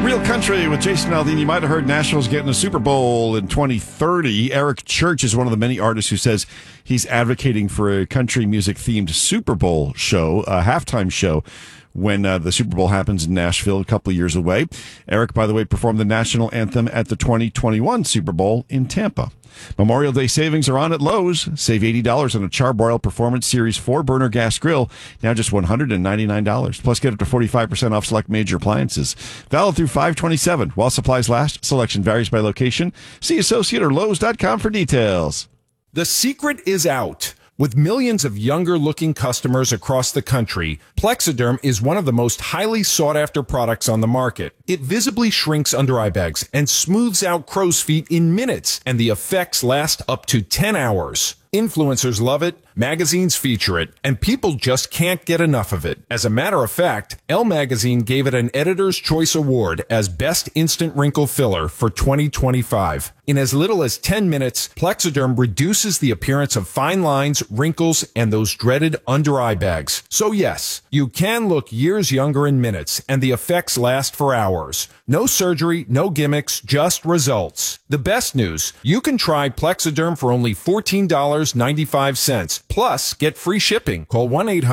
Real Country with Jason Aldean. You might have heard Nashville's getting a Super Bowl in 2030. Eric Church is one of the many artists who says he's advocating for a country music-themed Super Bowl show, a halftime show, when the Super Bowl happens in Nashville a couple of years away. Eric, by the way, performed the national anthem at the 2021 Super Bowl in Tampa. Memorial Day savings are on at Lowe's. Save $80 on a Charbroil Performance Series 4-burner gas grill, now just $199. Plus, get up to 45% off select major appliances. Valid through 5/27. While supplies last, selection varies by location. See Associate or Lowe's.com for details. The secret is out. With millions of younger-looking customers across the country, Plexiderm is one of the most highly sought-after products on the market. It visibly shrinks under-eye bags and smooths out crow's feet in minutes, and the effects last up to 10 hours. Influencers love it, magazines feature it, and people just can't get enough of it. As a matter of fact, Elle Magazine gave it an Editor's Choice Award as Best Instant Wrinkle Filler for 2025. In as little as 10 minutes, Plexiderm reduces the appearance of fine lines, wrinkles, and those dreaded under-eye bags. So yes, you can look years younger in minutes, and the effects last for hours. No surgery, no gimmicks, just results. The best news, you can try Plexiderm for only $14.95. Plus, get free shipping. Call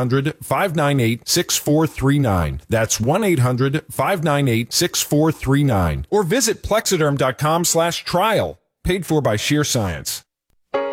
1-800-598-6439. That's 1-800-598-6439. Or visit Plexiderm.com/trial. Paid for by Sheer Science.